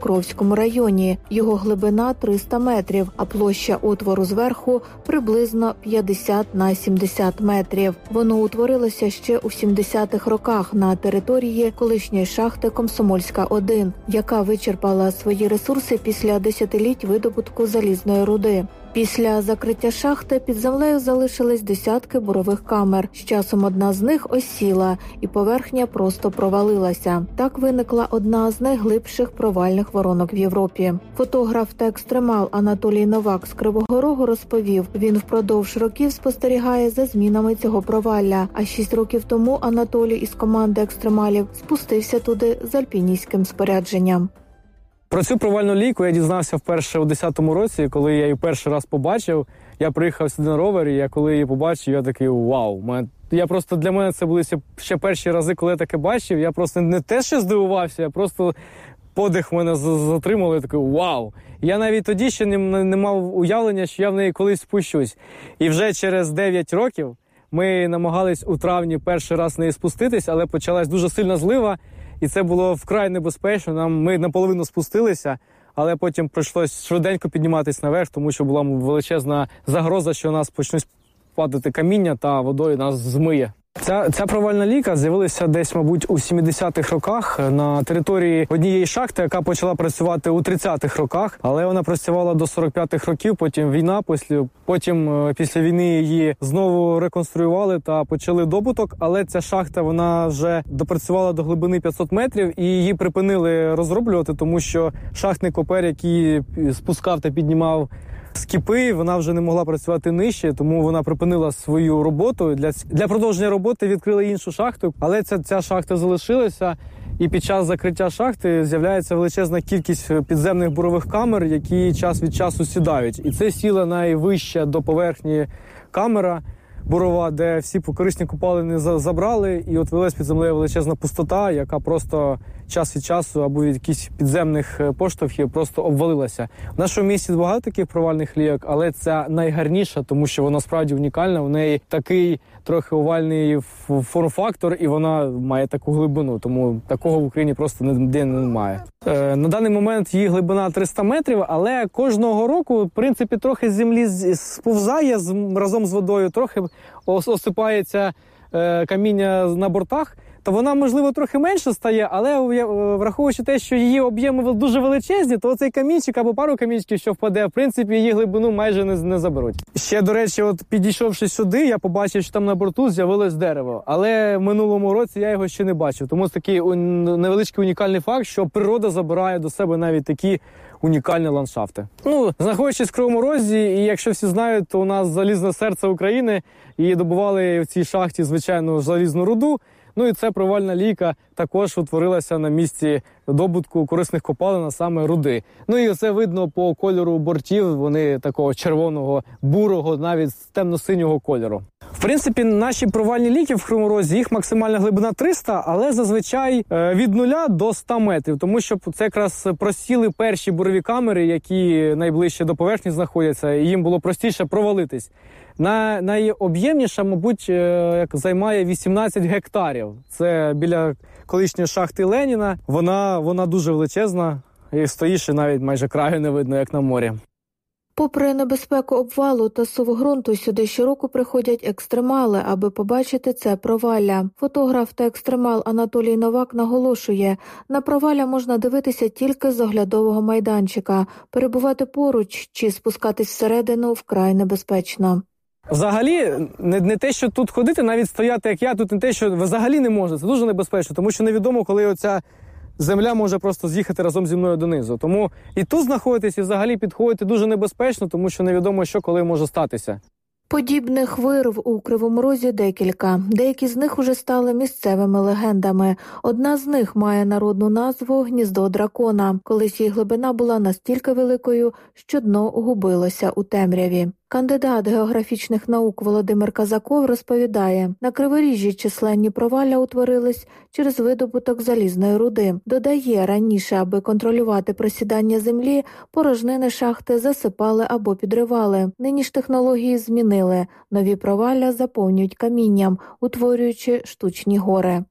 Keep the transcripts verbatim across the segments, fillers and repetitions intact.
Покровському районі. Його глибина триста метрів, а площа отвору зверху приблизно п'ятдесят на сімдесят метрів. Воно утворилося ще у сімдесятих роках на території колишньої шахти Комсомольська один, яка вичерпала свої ресурси після десятиліть видобутку залізної руди. Після закриття шахти під землею залишились десятки бурових камер. З часом одна з них осіла, і поверхня просто провалилася. Так виникла одна з найглибших провальних воронок в Європі. Фотограф та екстремал Анатолій Новак з Кривого Рогу розповів, він впродовж років спостерігає за змінами цього провалля. А шість років тому Анатолій із команди екстремалів спустився туди з альпіністським спорядженням. Про цю провальну лійку я дізнався вперше у десятому році, коли я її перший раз побачив. Я приїхав сюди на ровері, я коли її побачив, я такий вау. Я просто, для мене це були ще перші рази, коли я таке бачив. Я просто не те, що здивувався, я просто подих мене затримали, такий вау. Я навіть тоді ще не, не мав уявлення, що я в неї колись спущусь. І вже через дев'ять років ми намагались у травні перший раз в неї спуститись, але почалась дуже сильна злива. І це було вкрай небезпечно. Нам, ми наполовину спустилися, але потім прийшлось швиденько підніматися наверх, тому що була величезна загроза, що у нас почнуть падати каміння та водою нас змиє. Ця, ця провальна лійка з'явилася десь, мабуть, у сімдесятих роках на території однієї шахти, яка почала працювати у тридцятих роках, але вона працювала до сорок п'ятих років, потім війна, після, потім після війни її знову реконструювали та почали добуток, але ця шахта, вона вже допрацювала до глибини п'ятсот метрів і її припинили розроблювати, тому що шахтний копер, який спускав та піднімав скіпи, вона вже не могла працювати нижче, тому вона припинила свою роботу. Для, для продовження роботи відкрили іншу шахту, але ця, ця шахта залишилася, і під час закриття шахти з'являється величезна кількість підземних бурових камер, які час від часу сідають. І це сіла найвища до поверхні камера бурова, де всі корисні копалини забрали, і от вилась під землею величезна пустота, яка просто час від часу або від якихось підземних поштовхів просто обвалилася. В нашому місті багато таких провальних лійок, але ця найгарніша, тому що вона справді унікальна, у неї такий трохи овальний форм-фактор, і вона має таку глибину, тому такого в Україні просто ніде немає. Е, на даний момент її глибина триста метрів, але кожного року, в принципі, трохи з землі сповзає з, разом з водою, трохи осипається е, каміння на бортах, то вона, можливо, трохи менше стає, але враховуючи те, що її об'єми дуже величезні, то цей камінчик або пару камінчиків, що впаде, в принципі, її глибину майже не, не заберуть. Ще, до речі, от підійшовши сюди, я побачив, що там на борту з'явилось дерево, але в минулому році я його ще не бачив. Тому це такий невеличкий унікальний факт, що природа забирає до себе навіть такі унікальні ландшафти. Ну, знаходячись в Кривому Розі, і якщо всі знають, то у нас залізне серце України, і добували в цій шахті, звичайно, залізну руду. Ну і ця провальна лійка також утворилася на місці добутку корисних копалин, а саме руди. Ну і це видно по кольору бортів, вони такого червоного, бурого, навіть темно-синього кольору. В принципі, наші провальні лійки в Кривому Розі, їх максимальна глибина триста, але зазвичай від нуля до ста метрів, тому що це якраз просіли перші бурові камери, які найближче до поверхні знаходяться, і їм було простіше провалитись. На, найоб'ємніша, мабуть, як займає вісімнадцять гектарів. Це біля колишньої шахти Леніна. Вона, вона дуже величезна, і стоїш, і навіть майже краю не видно, як на морі. Попри небезпеку обвалу та суву ґрунту, сюди щороку приходять екстремали, аби побачити це провалля. Фотограф та екстремал Анатолій Новак наголошує, на провалля можна дивитися тільки з оглядового майданчика. Перебувати поруч чи спускатись всередину вкрай небезпечно. Взагалі, не, не те, що тут ходити, навіть стояти, як я, тут не те, що взагалі не можна. Це дуже небезпечно, тому що невідомо, коли оця земля може просто з'їхати разом зі мною донизу. Тому і тут знаходитись, і взагалі підходити дуже небезпечно, тому що невідомо, що коли може статися. Подібних вирв у Кривому Розі декілька. Деякі з них уже стали місцевими легендами. Одна з них має народну назву «Гніздо дракона». Колись її глибина була настільки великою, що дно губилося у темряві. Кандидат географічних наук Володимир Казаков розповідає, на Криворіжжі численні провалля утворились через видобуток залізної руди. Додає, раніше, аби контролювати просідання землі, порожнини шахти засипали або підривали. Нині ж технології змінили. Нові провалля заповнюють камінням, утворюючи штучні гори.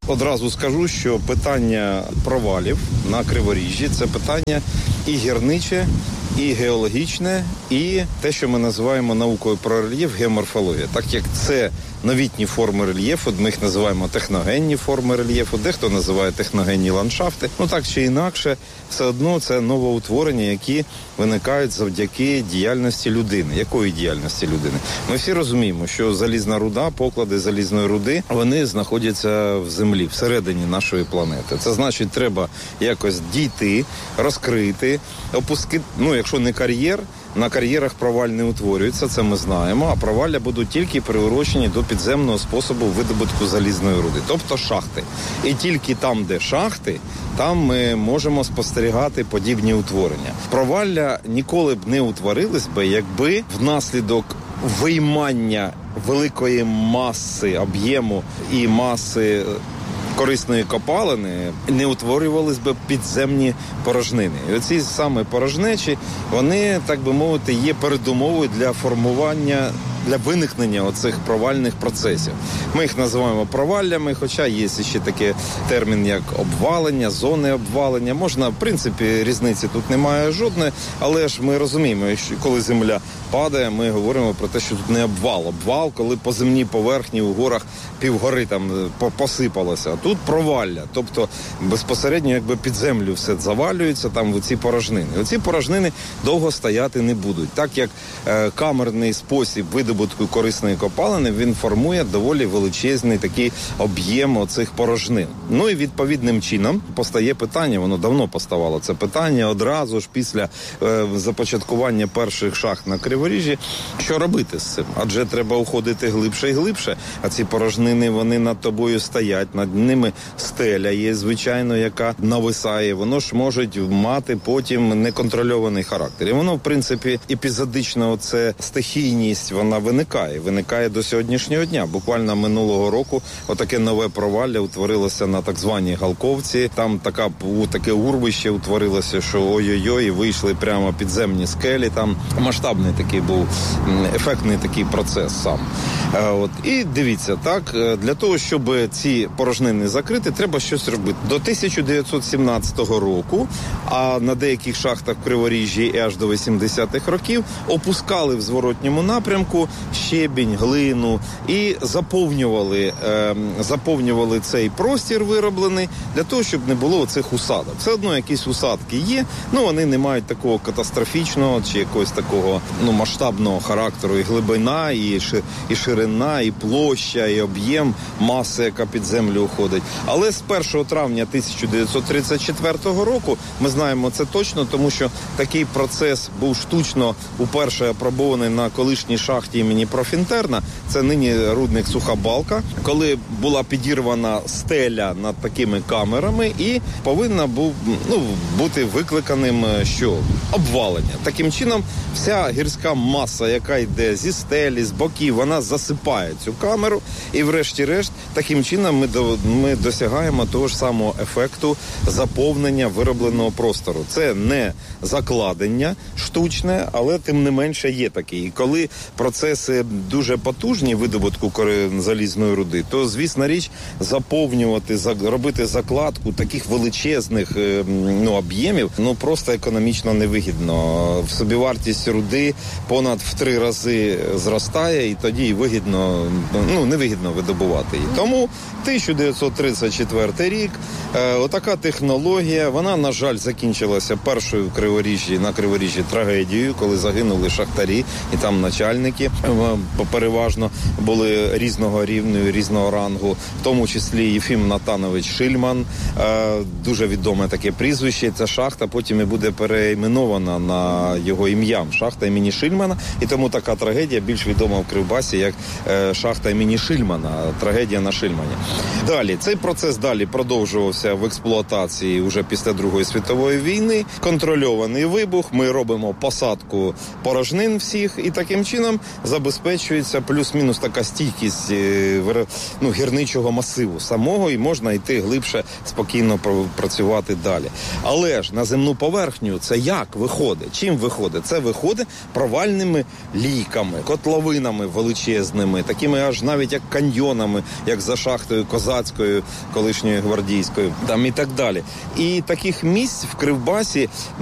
Одразу скажу, що питання провалів на Криворіжжі – це питання і гірниче, і геологічне, і те, що ми називаємо наукою про рельєф, геоморфологія. Так як це новітні форми рельєфу, ми їх називаємо техногенні форми рельєфу, дехто називає техногенні ландшафти. Ну так чи інакше, все одно це новоутворення, які виникають завдяки діяльності людини. Якої діяльності людини? Ми всі розуміємо, що залізна руда, поклади залізної руди, вони знаходяться в землі, всередині нашої планети. Це значить, треба якось дійти, розкрити, опускати, ну якщо не кар'єр, на кар'єрах проваль не утворюється, це ми знаємо, а провалля будуть тільки приурочені до підземного способу видобутку залізної руди, тобто шахти. І тільки там, де шахти, там ми можемо спостерігати подібні утворення. Провалля ніколи б не утворились би, якби внаслідок виймання великої маси, об'єму і маси корисної копалини не утворювались би підземні порожнини. І оці саме порожнечі, вони, так би мовити, є передумовою для формування, для виникнення оцих провальних процесів. Ми їх називаємо проваллями, хоча є ще такий термін, як обвалення, зони обвалення. Можна, в принципі, різниці тут немає жодної, але ж ми розуміємо, що коли земля падає, ми говоримо про те, що тут не обвал. Обвал, коли по земній поверхні у горах півгори там посипалося. А тут провалля, тобто безпосередньо якби під землю все завалюється там в ці порожнини. Оці порожнини довго стояти не будуть. Так як е, камерний спосіб видобутку корисної копалини, він формує доволі величезний такий об'єм оцих порожнин. Ну і відповідним чином постає питання, воно давно поставало це питання, одразу ж після е, започаткування перших шахт на Криворіжжі, що робити з цим? Адже треба уходити глибше і глибше, а ці порожнини, вони над тобою стоять, над ними стеля є, звичайно, яка нависає, воно ж може мати потім неконтрольований характер. І воно, в принципі, епізодично, оце стихійність, вона виникає, виникає до сьогоднішнього дня. Буквально минулого року отаке нове провалля утворилося на так званій Галковці, там така, таке урвище утворилося, що ой-ой-ой, вийшли прямо підземні скелі, там масштабний такий був, ефектний такий процес сам. От. І дивіться, так, для того, щоб ці порожнини закрити, треба щось робити. До тисяча дев'ятсот сімнадцятого року, а на деяких шахтах в Криворіжжі і аж до вісімдесятих років, опускали в зворотньому напрямку щебінь, глину і заповнювали, е, заповнювали цей простір вироблений для того, щоб не було цих усадок. Все одно якісь усадки є, ну вони не мають такого катастрофічного чи якогось такого ну, масштабного характеру. І глибина, і, ши, і ширина, і площа, і об'єм маси, яка під землю уходить. Але з першого травня тисяча дев'ятсот тридцять четвертого року, ми знаємо це точно, тому що такий процес був штучно уперше апробований на колишній шахті імені Профінтерна, це нині рудник Суха Балка, коли була підірвана стеля над такими камерами і повинна був, ну, бути викликаним що? Обвалення. Таким чином, вся гірська маса, яка йде зі стелі, з боків, вона засипає цю камеру і врешті-решт таким чином ми, до, ми досягаємо того ж самого ефекту заповнення виробленого простору. Це не закладення штучне, але тим не менше є такий. І коли процеси дуже потужні видобутку залізної руди, то, звісно річ, заповнювати, робити закладку таких величезних ну, об'ємів, ну просто економічно невигідно. В собівартість руди понад в три рази зростає, і тоді і вигідно, ну, невигідно видобувати її. Тому тисяча дев'ятсот тридцять четвертий рік, е, отака технологія, вона, на жаль, закінчилася першою в Криворіжжі, на Криворіжжі трагедією, коли загинули шахтарі, і там начальники е, переважно були різного рівня, різного рангу, в тому числі Єфім Натанович Шильман, е, дуже відоме таке прізвище, ця шахта потім і буде переіменована на його ім'ям, шахта імені Шильмана, і тому така трагедія більш відома в Кривбасі, як е, шахта імені Шильмана, трагедія на Шильмані. Далі, цей процес далі продовжувався в експлуатації вже після Другої світової війни. Контрольований вибух, ми робимо посадку порожнин всіх, і таким чином забезпечується плюс-мінус така стійкість ну, гірничого масиву самого, і можна йти глибше, спокійно працювати далі. Але ж на земну поверхню це як виходить? Чим виходить? Це виходить провальними лійками, котловинами величезними, такими аж навіть як каньйонами, як за шахтою Козацькою, колишньою гвардійською, там і так далі. І таких місць в Кривбасі